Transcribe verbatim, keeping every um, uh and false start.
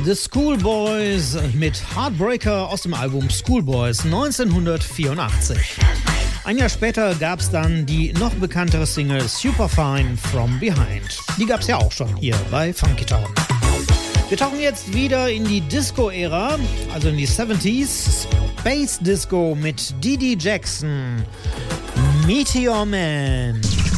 The Schoolboys mit Heartbreaker aus dem Album Schoolboys neunzehnhundertvierundachtzig. Ein Jahr später gab es dann die noch bekanntere Single Superfine From Behind. Die gab es ja auch schon hier bei Funky Town. Wir tauchen jetzt wieder in die Disco-Ära, also in die siebziger. Space Disco mit Dee Dee Jackson, Meteor Man.